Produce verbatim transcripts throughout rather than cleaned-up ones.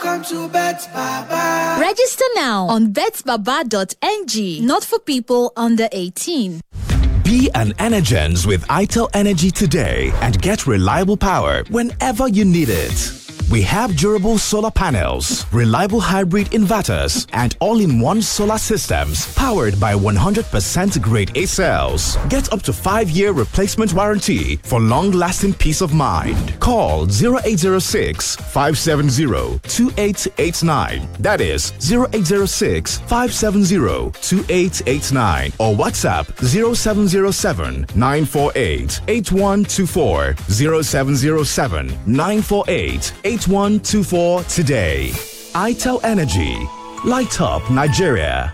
Come to Bet Baba. Register now on bet baba dot n g. Not for people under eighteen. Be an Energens with Itel Energy today and get reliable power whenever you need it. We have durable solar panels, reliable hybrid inverters, and all-in-one solar systems powered by one hundred percent grade A cells. Get up to five-year replacement warranty for long-lasting peace of mind. Call zero eight zero six, five seven zero, two eight eight nine. That is zero eight zero six, five seven zero, two eight eight nine or WhatsApp zero seven zero seven, nine four eight, eight one two four, zero seven zero seven, nine four eight, eight one two four today. Itel Energy. Light up Nigeria.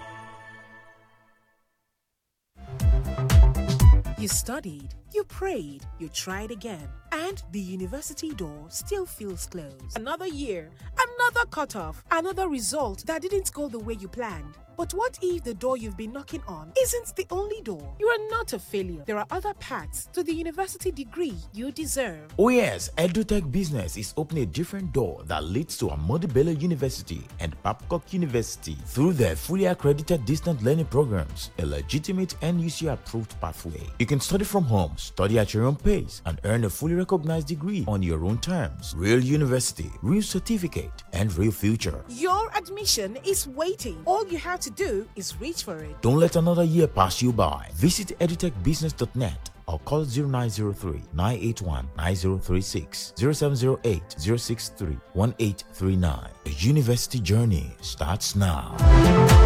You studied, you prayed, you tried again, and the university door still feels closed. Another year, another cutoff, another result that didn't go the way you planned. But what if the door you've been knocking on isn't the only door? You are not a failure. There are other paths to the university degree you deserve. Oh yes, EduTech Business is opening a different door that leads to Ahmadu Bello University and Babcock University through their fully accredited distant learning programs, a legitimate N U C-approved pathway. You can study from home, study at your own pace, and earn a fully recognized degree on your own terms. Real university, real certificate, and real future. Your admission is waiting. All you have to do is reach for it. Don't let another year pass you by. Visit edutech business dot net or call zero nine zero three, nine eight one, nine zero three six, zero seven zero eight, zero six three, one eight three nine. A university journey starts now.